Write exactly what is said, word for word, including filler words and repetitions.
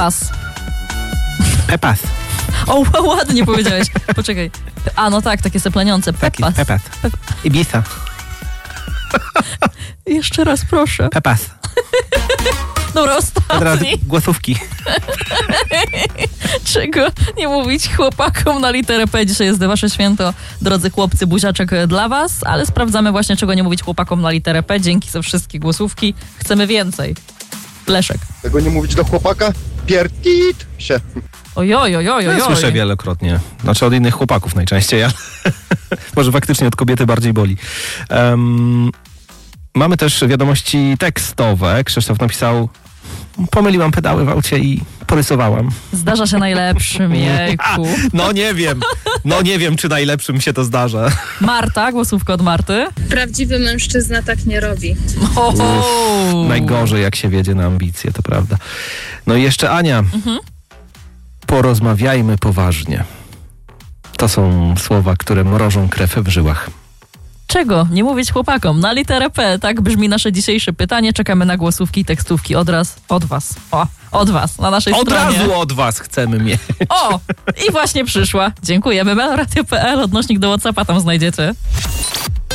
Pepas. Pepas. O, ładnie powiedziałeś. Poczekaj. A, no tak, takie sepleniące. Pepas. Pepas. Pep- Ibiza. Jeszcze raz, proszę. Pepas. Dobra, Od razu ostatni. głosówki. Czego nie mówić chłopakom na literę P? Dzisiaj jest wasze święto, drodzy chłopcy, buziaczek dla was, ale sprawdzamy właśnie, czego nie mówić chłopakom na literę P. Dzięki za wszystkie głosówki. Chcemy więcej. Leszek. Tego nie mówić do chłopaka? Pierdit się. Ojoj, ojoj, ojoj. Ja słyszę wielokrotnie. Znaczy od innych chłopaków najczęściej, ale może faktycznie od kobiety bardziej boli. Um, mamy też wiadomości tekstowe. Krzysztof napisał: pomyliłam pedały w aucie i porysowałam. Zdarza się najlepszym, jejku. No nie wiem. No nie wiem, czy najlepszym się to zdarza. Marta, głosówka od Marty. Prawdziwy mężczyzna tak nie robi. Ho, ho. Uff, najgorzej, jak się wiedzie na ambicje, to prawda. No i jeszcze Ania. Mhm. Porozmawiajmy poważnie. To są słowa, które mrożą krew w żyłach. Czego nie mówić chłopakom na literę P? Tak brzmi nasze dzisiejsze pytanie. Czekamy na głosówki i tekstówki od raz, od was. O, od was, na naszej Od stronie. razu od was chcemy mieć. O, i właśnie przyszła. Dziękujemy. melradio kropka p l, odnośnik do WhatsAppa tam znajdziecie.